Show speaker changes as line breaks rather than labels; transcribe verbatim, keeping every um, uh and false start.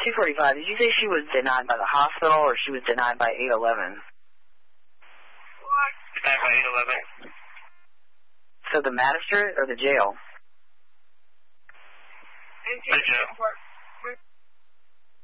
two forty-five, did you say she was denied by the hospital or she was denied by eight eleven?
What? Denied by eight eleven.
So the magistrate or the jail?
The jail.